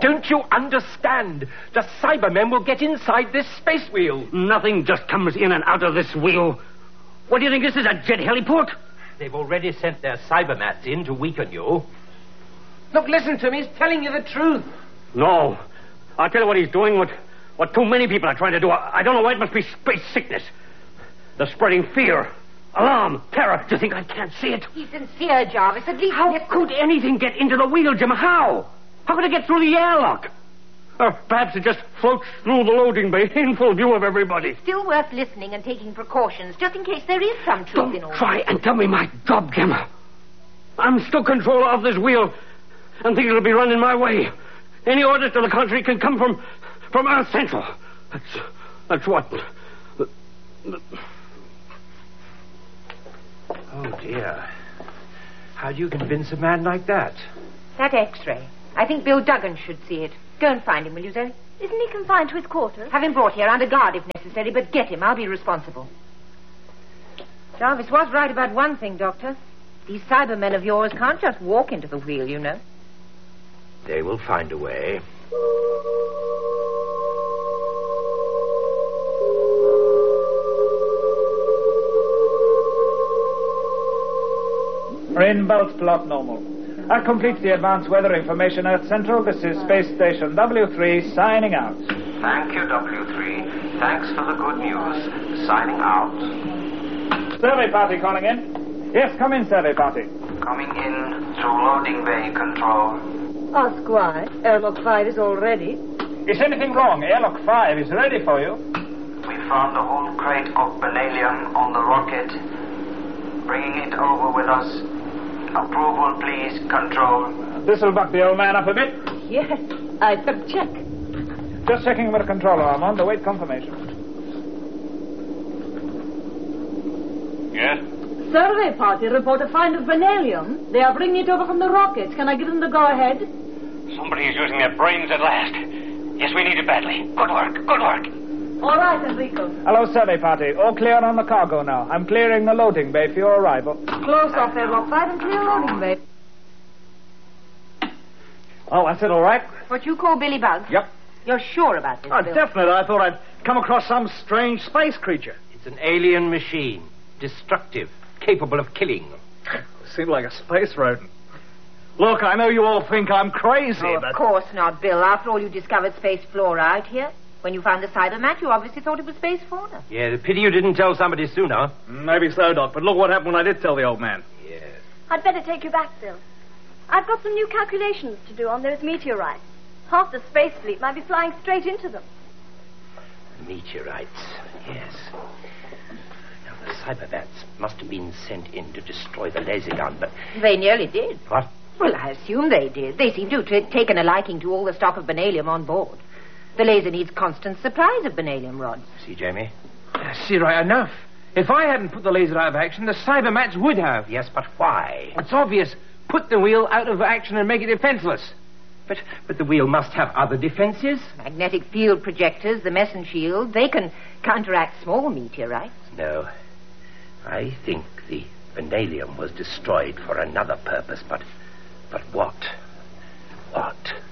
Don't you understand? The Cybermen will get inside this space wheel. Nothing just comes in and out of this wheel. What do you think this is, a jet heliport? They've already sent their Cybermats in to weaken you. Look, listen to me. He's telling you the truth. No. I'll tell you what he's doing, what too many people are trying to do. I don't know why it must be space sickness. They're spreading fear, alarm, terror. Do you think I can't see it? He's sincere, Jarvis. At least... How could anything get into the wheel, Jim? How? How could it get through the airlock? Or perhaps it just floats through the loading bay in full view of everybody. It's still worth listening and taking precautions, just in case there is some truth in all Don't try and tell me my job, Gemma. I'm still controller of this wheel, and things will be running my way. Any orders to the contrary can come from Earth Central. That's what... Oh, dear. How do you convince a man like that? That X-ray. I think Bill Duggan should see it. Go and find him, will you, Zoe? Isn't he confined to his quarters? Have him brought here under guard if necessary, but get him. I'll be responsible. Jarvis was right about one thing, Doctor. These Cybermen of yours can't just walk into the wheel, you know. They will find a way. Rain belt plot normal. That completes the advanced weather information, Earth Central. This is Space Station W3 signing out. Thank you, W3. Thanks for the good news. Signing out. Survey party calling in. Yes, come in, survey party. Coming in through loading bay control. Ask why. Airlock 5 is all ready. Is anything wrong? Airlock 5 is ready for you. We found a whole crate of vanadium on the rocket. Bringing it over with us. Approval, please, control. This'll buck the old man up a bit. Yes, I took check. Just checking with the controller, Armand. Await confirmation. Yes? Survey party report a find of vanadium. They are bringing it over from the rockets. Can I give them the go-ahead? Somebody is using their brains at last. Yes, we need it badly. Good work, good work. All right, Enrico. Hello, survey party. All clear on the cargo now. I'm clearing the loading bay for your arrival. Close off Airlock 5 and clear loading bay. Oh, that's it, all right? What you call Billy Bugs? Yep. You're sure about this, Oh, Bill? definitely. I thought I'd come across some strange space creature. It's an alien machine. Destructive. Capable of killing. Seemed like a space rodent. Look, I know you all think I'm crazy, Oh, of course not, Bill. After all, you discovered space flora out here. When you found the Cybermat, you obviously thought it was space fauna. Yeah, the pity you didn't tell somebody sooner. Maybe so, Doc, but look what happened when I did tell the old man. Yes. I'd better take you back, Bill. I've got some new calculations to do on those meteorites. Half the space fleet might be flying straight into them. Meteorites, yes. Now, the Cybermats must have been sent in to destroy the laser gun, but... They nearly did. What? Well, I assume they did. They seem to have taken a liking to all the stock of vanadium on board. The laser needs constant supplies of vanadium rods. See, Jamie? See, right enough. If I hadn't put the laser out of action, the Cybermats would have. Yes, but why? It's obvious. Put the wheel out of action and make it defenseless. But the wheel must have other defenses. Magnetic field projectors, the meson shield, they can counteract small meteorites. No. I think the vanadium was destroyed for another purpose, but what? What?